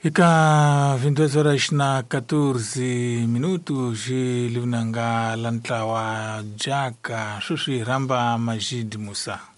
Ika 22 horas na 14 minutos livnanga lantawa jaka shushi ramba Majid Musa.